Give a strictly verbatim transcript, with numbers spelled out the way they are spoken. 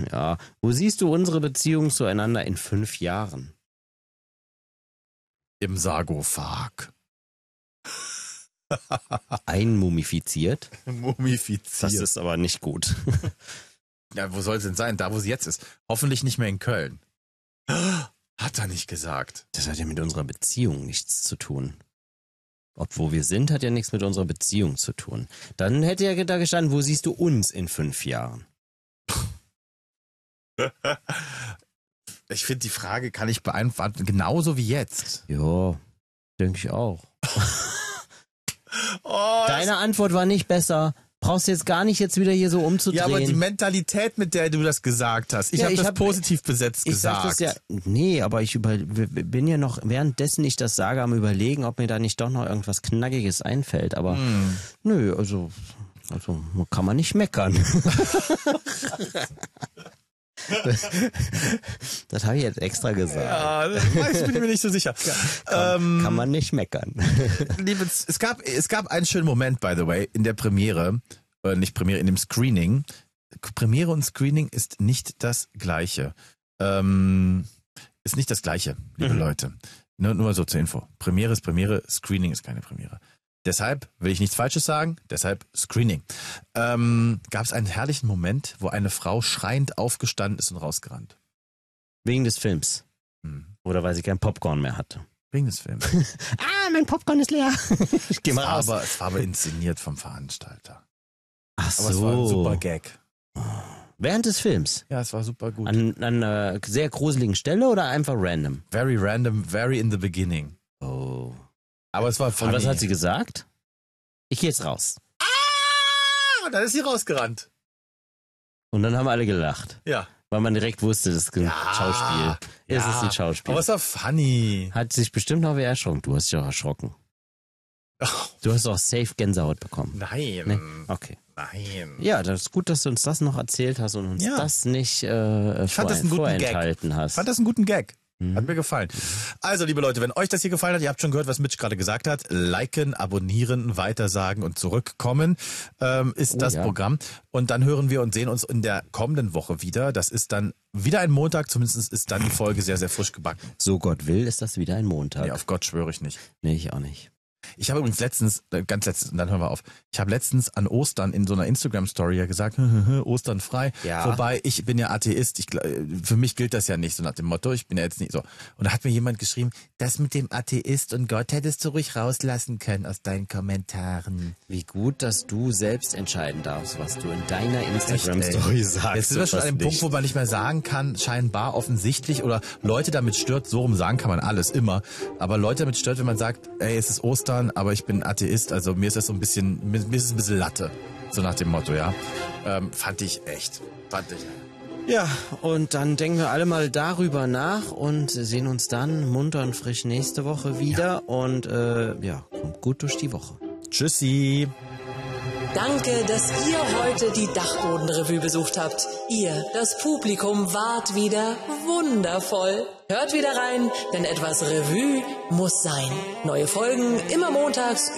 Ja. Wo siehst du unsere Beziehung zueinander in fünf Jahren? Im Sarkophag. Einmumifiziert? Mumifiziert. Das ist aber nicht gut. Ja, wo soll es denn sein? Da, wo sie jetzt ist. Hoffentlich nicht mehr in Köln. Hat er nicht gesagt. Das hat ja mit unserer Beziehung nichts zu tun. Ob wo wir sind, hat ja nichts mit unserer Beziehung zu tun. Dann hätte ja da gestanden, wo siehst du uns in fünf Jahren? Ich finde, die Frage kann ich beantworten, genauso wie jetzt. Ja, denke ich auch. Oh, Deine Antwort war nicht besser. Brauchst jetzt gar nicht jetzt wieder hier so umzudrehen. Ja, aber die Mentalität, mit der du das gesagt hast. Ich Ja, habe ich das hab- positiv besetzt ich gesagt. sag das ja, nee, aber ich über, bin ja noch, währenddessen ich das sage, am Überlegen, ob mir da nicht doch noch irgendwas Knackiges einfällt. Aber Hm. nö, also, also kann man nicht meckern. Das, das habe ich jetzt extra gesagt. Ja, das weiß, bin ich mir nicht so sicher. Kann, ähm, kann man nicht meckern. Liebe, es gab, es gab einen schönen Moment, by the way, in der Premiere, äh, nicht Premiere, in dem Screening. Premiere und Screening ist nicht das Gleiche. Ähm, ist nicht das Gleiche, liebe Mhm. Leute. Nur, nur so zur Info. Premiere ist Premiere, Screening ist keine Premiere. Deshalb will ich nichts Falsches sagen, deshalb Screening. Ähm, gab es einen herrlichen Moment, wo eine Frau schreiend aufgestanden ist und rausgerannt. Wegen des Films. Hm. Oder weil sie kein Popcorn mehr hatte. Wegen des Films. Ah, mein Popcorn ist leer. Ich geh Es mal war raus. aber, es war aber inszeniert vom Veranstalter. Ach Aber es war ein super Gag. Während des Films? Ja, es war super gut. An, an einer sehr gruseligen Stelle oder einfach random? Very random, very in the beginning. Oh. Aber es war funny. Und was hat sie gesagt? Ich gehe jetzt raus. Ah, und dann ist sie rausgerannt. Und dann haben alle gelacht. Ja. Weil man direkt wusste, das ist ein Ja, Schauspiel. Es ja. ist ein Schauspiel. Aber es war funny. Hat sich bestimmt noch wer erschrocken. Du hast dich auch erschrocken. Oh, Du hast auch safe Gänsehaut bekommen. nein. Nee? Okay. Nein. Ja, das ist gut, dass du uns das noch erzählt hast und uns Ja. das nicht äh, Ich fand vor, das einen guten Gag. vorenthalten hast. Ich fand das einen guten Gag. Mhm. Hat mir gefallen. Also, liebe Leute, wenn euch das hier gefallen hat, ihr habt schon gehört, was Mitch gerade gesagt hat, liken, abonnieren, weitersagen und zurückkommen ähm, ist Oh, das ja. Programm. Und dann hören wir und sehen uns in der kommenden Woche wieder. Das ist dann wieder ein Montag, zumindest ist dann die Folge sehr, sehr frisch gebacken. So Gott will, ist das wieder ein Montag. Nee, auf Gott schwöre ich nicht. Nee, ich auch nicht. Ich habe übrigens letztens, äh, ganz letztens, und dann hören wir auf, ich habe letztens an Ostern in so einer Instagram-Story ja gesagt, Ostern frei. Ja. Wobei, ich bin ja Atheist, ich, gl- für mich gilt das ja nicht so nach dem Motto, ich bin ja jetzt nicht so. Und da hat mir jemand geschrieben, das mit dem Atheist und Gott hättest du ruhig rauslassen können aus deinen Kommentaren. Wie gut, dass du selbst entscheiden darfst, was du in deiner Echt, Instagram-Story ey. sagst. Jetzt sind wir und schon was an dem nicht. Punkt, wo man nicht mehr sagen kann, scheinbar offensichtlich, oder Leute damit stört, so rum sagen kann man alles immer, aber Leute damit stört, wenn man sagt, ey, es ist Ostern, aber ich bin Atheist, also mir ist das so ein bisschen, mir, mir ist es ein bisschen Latte, so nach dem Motto, ja. Ähm, fand ich echt, fand ich. Ja, und dann denken wir alle mal darüber nach und sehen uns dann munter und frisch nächste Woche wieder. Und äh, ja, kommt gut durch die Woche. Tschüssi. Danke, dass ihr heute die Dachbodenrevue besucht habt. Ihr, das Publikum, wart wieder wundervoll. Hört wieder rein, denn etwas Revue muss sein. Neue Folgen immer montags